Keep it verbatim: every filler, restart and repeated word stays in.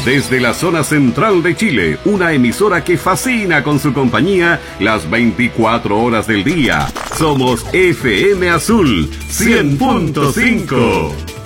Desde la zona central de Chile, una emisora que fascina con su compañía las veinticuatro horas del día. Somos F M Azul cien punto cinco.